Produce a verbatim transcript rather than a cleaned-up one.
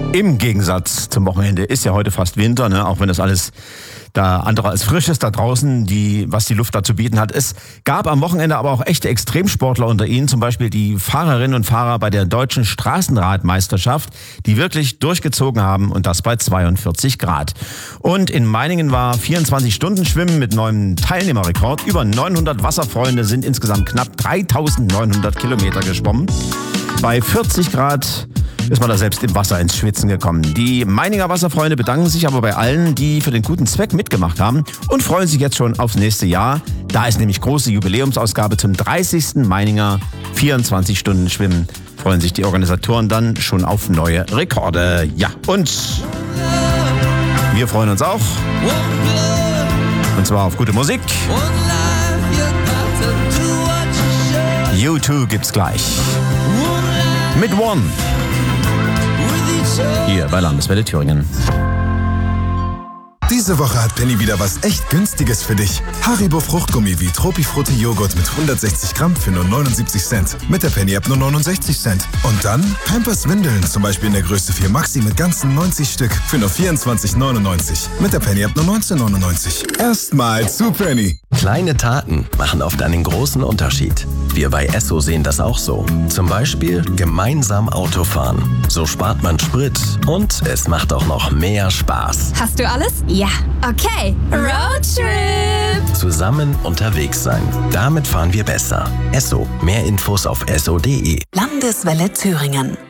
Im Gegensatz zum Wochenende ist ja heute fast Winter, ne? Auch wenn das alles da andere als frisch ist da draußen, die, was die Luft da zu bieten hat. Es gab am Wochenende aber auch echte Extremsportler unter ihnen, zum Beispiel die Fahrerinnen und Fahrer bei der deutschen Straßenradmeisterschaft, die wirklich durchgezogen haben und das bei zweiundvierzig Grad. Und in Meiningen war vierundzwanzig Stunden Schwimmen mit neuem Teilnehmerrekord. Über neunhundert Wasserfreunde sind insgesamt knapp dreitausendneunhundert Kilometer geschwommen. Bei vierzig Grad ist man da selbst im Wasser ins Schwitzen gekommen. Die Meininger Wasserfreunde bedanken sich aber bei allen, die für den guten Zweck mitgemacht haben und freuen sich jetzt schon aufs nächste Jahr. Da ist nämlich große Jubiläumsausgabe zum dreißigsten Meininger vierundzwanzig Stunden Schwimmen. Freuen sich die Organisatoren dann schon auf neue Rekorde. Ja, und wir freuen uns auch. Und zwar auf gute Musik. U zwei gibt's gleich. Mit One. Hier bei Landeswelle Thüringen. Diese Woche hat Penny wieder was echt Günstiges für dich. Haribo Fruchtgummi wie Tropifrutti Joghurt mit hundertsechzig Gramm für nur neunundsiebzig Cent. Mit der Penny-App nur neunundsechzig Cent. Und dann Pampers Windeln, zum Beispiel in der Größe vier Maxi mit ganzen neunzig Stück für nur vierundzwanzig neunundneunzig. Mit der Penny-App nur neunzehn neunundneunzig. Erstmal zu Penny. Kleine Taten machen oft einen großen Unterschied. Wir bei Esso sehen das auch so. Zum Beispiel gemeinsam Auto fahren. So spart man Sprit und es macht auch noch mehr Spaß. Hast du alles? Ja. Okay. Roadtrip. Zusammen unterwegs sein. Damit fahren wir besser. Esso. Mehr Infos auf esso punkt de. Landeswelle Thüringen.